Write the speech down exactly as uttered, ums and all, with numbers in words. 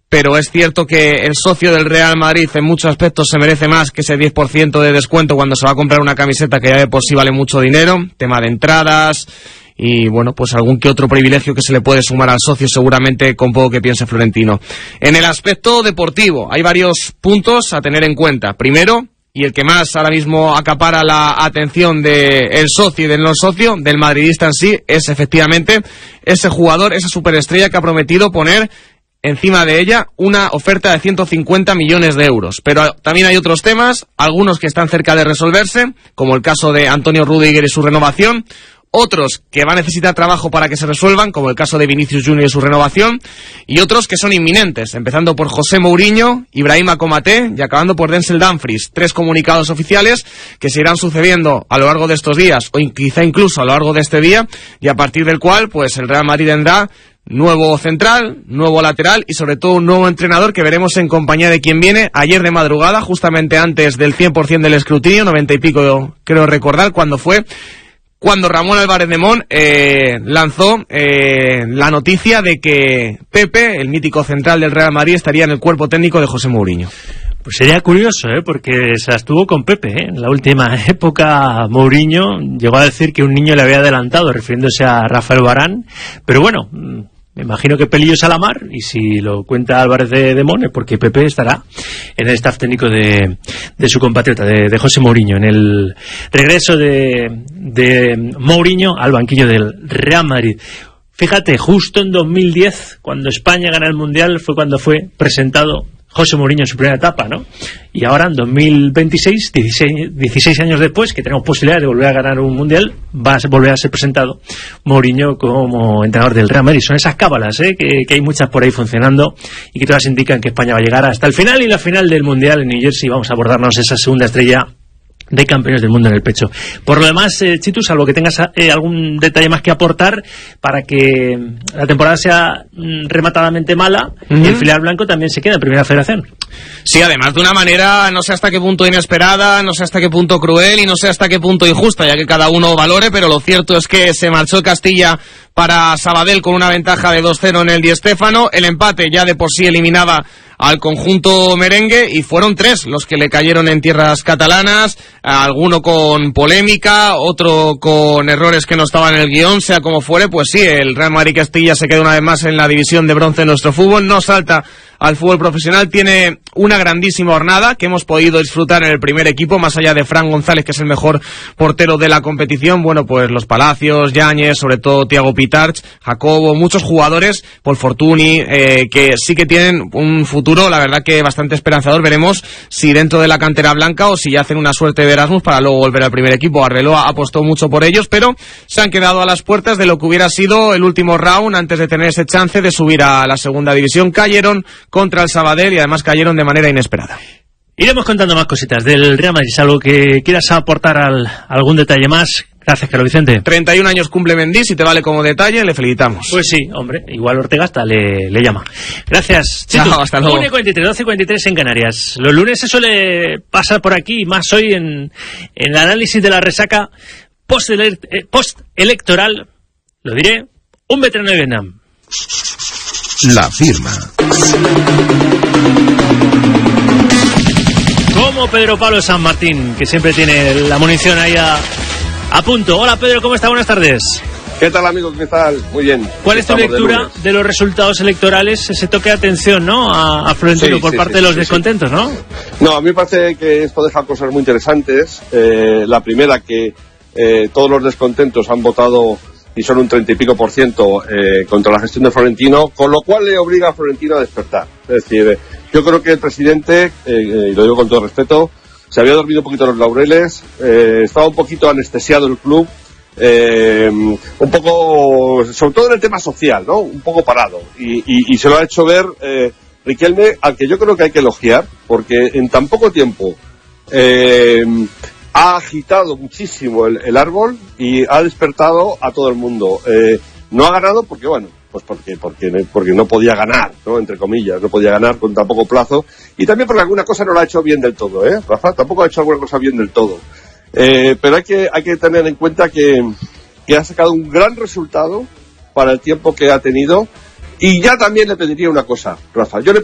pero es cierto que el socio del Real Madrid en muchos aspectos se merece más que ese diez por ciento de descuento cuando se va a comprar una camiseta que ya de por sí vale mucho dinero, tema de entradas y bueno, pues algún que otro privilegio que se le puede sumar al socio seguramente con poco que piense Florentino. En el aspecto deportivo hay varios puntos a tener en cuenta. Primero, y el que más ahora mismo acapara la atención del socio y del no socio, del madridista en sí, es efectivamente ese jugador, esa superestrella que ha prometido poner encima de ella una oferta de ciento cincuenta millones de euros. Pero también hay otros temas, algunos que están cerca de resolverse, como el caso de Antonio Rüdiger y su renovación, otros que va a necesitar trabajo para que se resuelvan, como el caso de Vinicius Junior y su renovación, y otros que son inminentes, empezando por José Mourinho, Ibrahima Konaté y acabando por Denzel Dumfries. Tres comunicados oficiales que se irán sucediendo a lo largo de estos días, o quizá incluso a lo largo de este día, y a partir del cual pues el Real Madrid tendrá nuevo central, nuevo lateral y sobre todo un nuevo entrenador que veremos en compañía de quien viene ayer de madrugada, justamente antes del cien por ciento del escrutinio, noventa y pico creo recordar cuando fue, cuando Ramón Álvarez de Mon eh, lanzó eh, la noticia de que Pepe, el mítico central del Real Madrid, estaría en el cuerpo técnico de José Mourinho. Pues sería curioso, ¿eh? Porque se la estuvo con Pepe, ¿eh? En la última época Mourinho llegó a decir que un niño le había adelantado, refiriéndose a Rafael Varane, pero bueno, me imagino que pelillos a la mar, y si lo cuenta Álvarez de, de Mon, porque Pepe estará en el staff técnico de, de su compatriota, de, de José Mourinho, en el regreso de, de Mourinho al banquillo del Real Madrid. Fíjate, justo en dos mil diez, cuando España gana el Mundial, fue cuando fue presentado José Mourinho en su primera etapa, ¿no? Y ahora en dos mil veintiséis, dieciséis, dieciséis años después, que tenemos posibilidad de volver a ganar un Mundial, va a volver a ser presentado Mourinho como entrenador del Real Madrid. Son esas cábalas, ¿eh? que, que hay muchas por ahí funcionando y que todas indican que España va a llegar hasta el final y la final del Mundial en New Jersey. Vamos a abordarnos esa segunda estrella de campeones del mundo en el pecho. Por lo demás, eh, Chitu, salvo que tengas eh, algún detalle más que aportar para que la temporada sea mm, rematadamente mala, uh-huh. El filial blanco también se queda en Primera Federación. Sí, además de una manera no sé hasta qué punto inesperada, no sé hasta qué punto cruel y no sé hasta qué punto injusta, ya que cada uno valore, pero lo cierto es que se marchó Castilla para Sabadell con una ventaja de dos cero en el Di Stéfano. El empate ya de por sí eliminaba al conjunto merengue y fueron tres los que le cayeron en tierras catalanas, alguno con polémica, otro con errores que no estaban en el guión, sea como fuere, pues sí, el Real Madrid Castilla se queda una vez más en la división de bronce de nuestro fútbol, no salta al fútbol profesional, tiene una grandísima jornada que hemos podido disfrutar en el primer equipo, más allá de Fran González, que es el mejor portero de la competición, bueno, pues los Palacios, Yáñez, sobre todo Thiago Pitarch, Jacobo, muchos jugadores, Paul Fortuny, eh, que sí que tienen un futuro, la verdad que bastante esperanzador. Veremos si dentro de la cantera blanca o si ya hacen una suerte de Erasmus para luego volver al primer equipo. Arbeloa apostó mucho por ellos, pero se han quedado a las puertas de lo que hubiera sido el último round antes de tener ese chance de subir a la segunda división. Cayeron contra el Sabadell y además cayeron de manera inesperada. Iremos contando más cositas del Real Madrid, algo que quieras aportar al, algún detalle más. Gracias, Carlos Vicente. treinta y un años cumple Mendy, si te vale como detalle, le felicitamos. Pues sí, hombre, igual Ortega hasta le, le llama. Gracias, Chitu. Chao, hasta luego. uno cuarenta y tres, doce cuarenta y tres en Canarias. Los lunes se suele pasar por aquí, más hoy en, en el análisis de la resaca post-electoral, lo diré, un veterano de Vietnam. La firma. Como Pedro Pablo San Martín, que siempre tiene la munición ahí a, a punto. Hola Pedro, ¿cómo está? Buenas tardes. ¿Qué tal, amigo? ¿Qué tal? Muy bien. ¿Cuál es tu lectura de, de los resultados electorales? Ese toque de atención, ¿no? A, a Florentino sí, por sí, parte sí, de los sí, descontentos, sí. ¿no? No, a mí me parece que esto deja cosas muy interesantes. Eh, la primera, que eh, todos los descontentos han votado y son un treinta y pico por ciento eh, contra la gestión de Florentino, con lo cual le obliga a Florentino a despertar. Es decir, eh, yo creo que el presidente, eh, y lo digo con todo respeto, se había dormido un poquito los laureles, eh, estaba un poquito anestesiado el club, eh, un poco, sobre todo en el tema social, ¿no? Un poco parado, y, y, y se lo ha hecho ver eh, Riquelme, al que yo creo que hay que elogiar, porque en tan poco tiempo eh, ha agitado muchísimo el, el árbol y ha despertado a todo el mundo. Eh, no ha ganado porque, bueno, pues porque, porque, porque no podía ganar, ¿no? Entre comillas, no podía ganar con tan poco plazo. Y también porque alguna cosa no la ha hecho bien del todo, ¿eh? Rafa, tampoco ha hecho alguna cosa bien del todo. Eh, pero hay que, hay que tener en cuenta que, que ha sacado un gran resultado para el tiempo que ha tenido. Y ya también le pediría una cosa, Rafa. Yo le